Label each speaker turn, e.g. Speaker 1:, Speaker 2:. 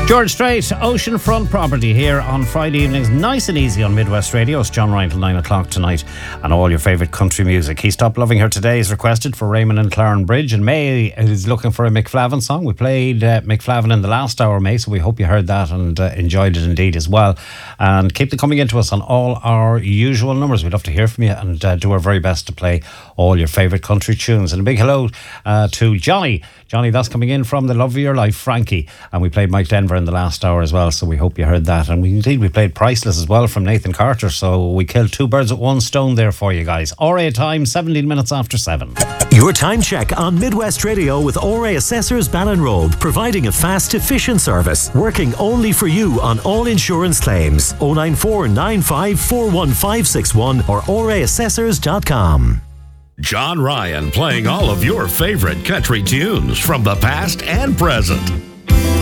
Speaker 1: George Strait, Oceanfront Property here on Friday evenings, nice and easy on Midwest Radio. It's John Ryan till 9 o'clock tonight, and all your favourite country music. He Stopped Loving Her Today is requested for Raymond and Claren Bridge, and May is looking for a Mick Flavin song. We played Mick Flavin in the last hour, May, so we hope you heard that and enjoyed it indeed as well. And keep them coming into us on all our usual numbers. We'd love to hear from you and do our very best to play all your favourite country tunes. And a big hello to Johnny. Johnny, that's coming in from the love of your life, Frankie. And we played Mike Denver in the last hour as well, so we hope you heard that. And we played Priceless as well from Nathan Carter, so we killed two birds with one stone there for you guys. RA time, 17 minutes after 7.
Speaker 2: Your time check on Midwest Radio with RA Assessors Ballinrobe, providing a fast, efficient service, working only for you on all insurance claims. 094 95 41561 or raassessors.com.
Speaker 3: John Ryan playing all of your favorite country tunes from the past and present.